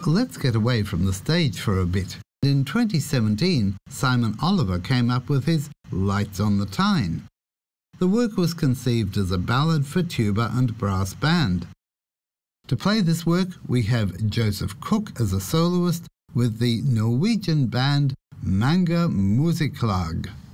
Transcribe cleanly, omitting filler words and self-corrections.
let's get away from the stage for a bit. In 2017, Simon Oliver came up with his Lights on the Tyne. The work was conceived as a ballad for tuba and brass band. To play this work, we have Joseph Cook as a soloist with the Norwegian band Manga Musiklag.